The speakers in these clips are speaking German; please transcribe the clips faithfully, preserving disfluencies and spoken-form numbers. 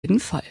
jeden Fall.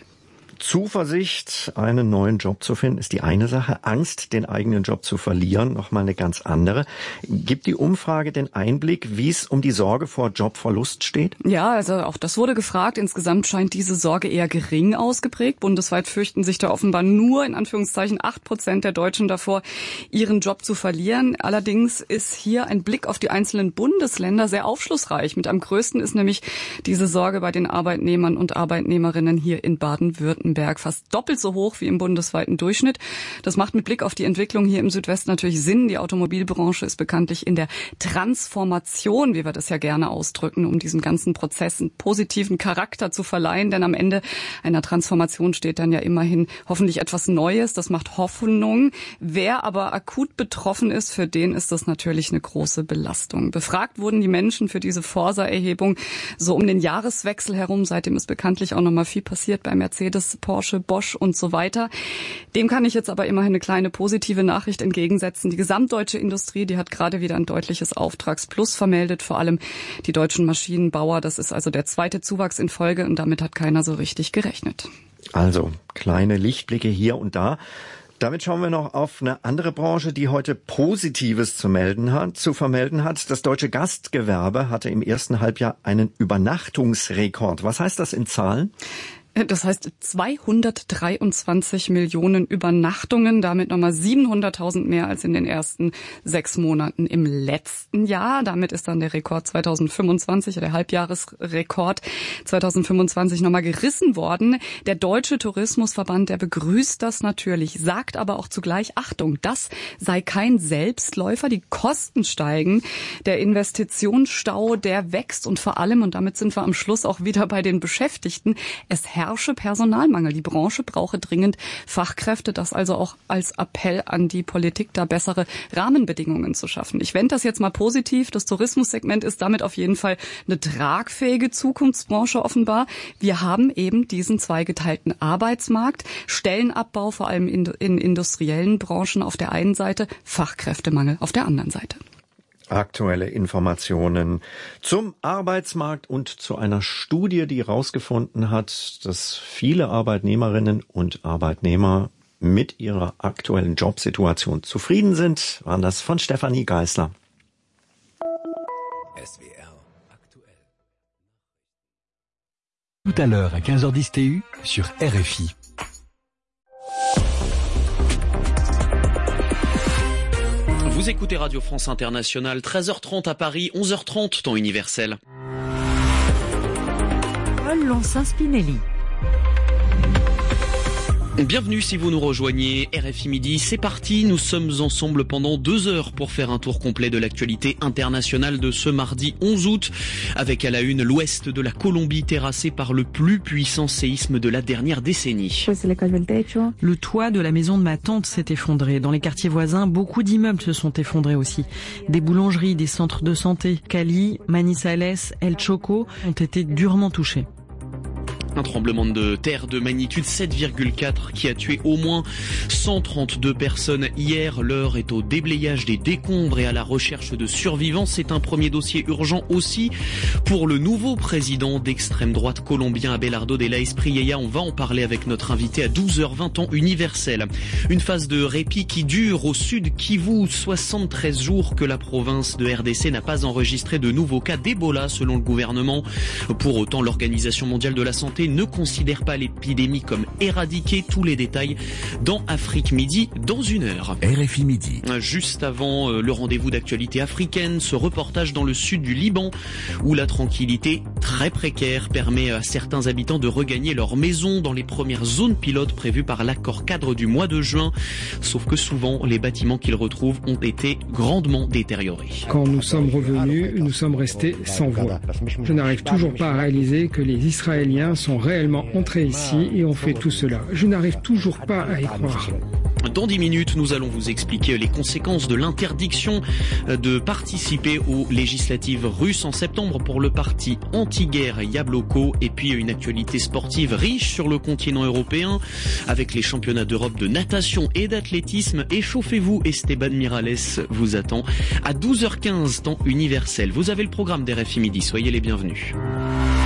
Zuversicht, einen neuen Job zu finden, ist die eine Sache. Angst, den eigenen Job zu verlieren, nochmal eine ganz andere. Gibt die Umfrage den Einblick, wie es um die Sorge vor Jobverlust steht? Ja, also auch das wurde gefragt. Insgesamt scheint diese Sorge eher gering ausgeprägt. Bundesweit fürchten sich da offenbar nur, in Anführungszeichen, acht Prozent der Deutschen davor, ihren Job zu verlieren. Allerdings ist hier ein Blick auf die einzelnen Bundesländer sehr aufschlussreich. Mit am größten ist nämlich diese Sorge bei den Arbeitnehmern und Arbeitnehmerinnen hier in Baden-Württemberg. Fast doppelt so hoch wie im bundesweiten Durchschnitt. Das macht mit Blick auf die Entwicklung hier im Südwesten natürlich Sinn. Die Automobilbranche ist bekanntlich in der Transformation, wie wir das ja gerne ausdrücken, um diesem ganzen Prozess einen positiven Charakter zu verleihen. Denn am Ende einer Transformation steht dann ja immerhin hoffentlich etwas Neues. Das macht Hoffnung. Wer aber akut betroffen ist, für den ist das natürlich eine große Belastung. Befragt wurden die Menschen für diese Forsa-Erhebung so um den Jahreswechsel herum. Seitdem ist bekanntlich auch noch mal viel passiert bei Mercedes, Porsche, Bosch und so weiter. Dem kann ich jetzt aber immerhin eine kleine positive Nachricht entgegensetzen. Die gesamtdeutsche Industrie, die hat gerade wieder ein deutliches Auftragsplus vermeldet, vor allem die deutschen Maschinenbauer. Das ist also der zweite Zuwachs in Folge und damit hat keiner so richtig gerechnet. Also kleine Lichtblicke hier und da. Damit schauen wir noch auf eine andere Branche, die heute Positives zu melden hat, zu vermelden hat. Das deutsche Gastgewerbe hatte im ersten Halbjahr einen Übernachtungsrekord. Was heißt das in Zahlen? Das heißt zweihundertdreiundzwanzig Millionen Übernachtungen, damit nochmal siebenhunderttausend mehr als in den ersten sechs Monaten im letzten Jahr. Damit ist dann der Rekord zweitausendfünfundzwanzig, der Halbjahresrekord zweitausendfünfundzwanzig nochmal gerissen worden. Der Deutsche Tourismusverband, der begrüßt das natürlich, sagt aber auch zugleich, Achtung, das sei kein Selbstläufer, die Kosten steigen, der Investitionsstau, der wächst und vor allem, und damit sind wir am Schluss auch wieder bei den Beschäftigten, es herrsche Personalmangel. Die Branche brauche dringend Fachkräfte, das also auch als Appell an die Politik, da bessere Rahmenbedingungen zu schaffen. Ich wende das jetzt mal positiv. Das Tourismussegment ist damit auf jeden Fall eine tragfähige Zukunftsbranche offenbar. Wir haben eben diesen zweigeteilten Arbeitsmarkt, Stellenabbau vor allem in, in industriellen Branchen auf der einen Seite, Fachkräftemangel auf der anderen Seite. Aktuelle Informationen zum Arbeitsmarkt und zu einer Studie, die herausgefunden hat, dass viele Arbeitnehmerinnen und Arbeitnehmer mit ihrer aktuellen Jobsituation zufrieden sind, waren das von Stefanie Geisler. S W R aktuell. Tout à l'heure à quinze heures dix T U sur R F I. Vous écoutez Radio France Internationale, treize heures trente à Paris, onze heures trente temps universel. Paul Lonsin-Spinelli. Bienvenue si vous nous rejoignez, R F I Midi, c'est parti, nous sommes ensemble pendant deux heures pour faire un tour complet de l'actualité internationale de ce mardi onze août, avec à la une l'ouest de la Colombie terrassé par le plus puissant séisme de la dernière décennie. Le toit de la maison de ma tante s'est effondré. Dans les quartiers voisins, beaucoup d'immeubles se sont effondrés aussi. Des boulangeries, des centres de santé, Cali, Manizales, El Choco ont été durement touchés. Un tremblement de terre de magnitude sept virgule quatre qui a tué au moins cent trente-deux personnes hier. L'heure est au déblayage des décombres et à la recherche de survivants. C'est un premier dossier urgent aussi pour le nouveau président d'extrême droite colombien Abelardo de la Espriella. On va en parler avec notre invité à douze heures vingt temps universel. Une phase de répit qui dure au sud Kivu. soixante-treize jours que la province de R D C n'a pas enregistré de nouveaux cas d'Ebola selon le gouvernement. Pour autant, l'Organisation mondiale de la santé ne considère pas l'épidémie comme éradiquée. Tous les détails dans Afrique Midi dans une heure. R F I Midi. Juste avant le rendez-vous d'actualité africaine, ce reportage dans le sud du Liban où la tranquillité très précaire permet à certains habitants de regagner leur maison dans les premières zones pilotes prévues par l'accord cadre du mois de juin. Sauf que souvent, les bâtiments qu'ils retrouvent ont été grandement détériorés. Quand nous sommes revenus, nous sommes restés sans voix. Je n'arrive toujours pas à réaliser que les Israéliens sont réellement entrés ici et ont fait tout cela. Je n'arrive toujours pas à y croire. Dans dix minutes, nous allons vous expliquer les conséquences de l'interdiction de participer aux législatives russes en septembre pour le parti anti-guerre Yabloko. Et puis une actualité sportive riche sur le continent européen avec les championnats d'Europe de natation et d'athlétisme. Échauffez-vous, Esteban Miralles vous attend à douze heures quinze temps universel. Vous avez le programme d'R F I Midi, soyez les bienvenus.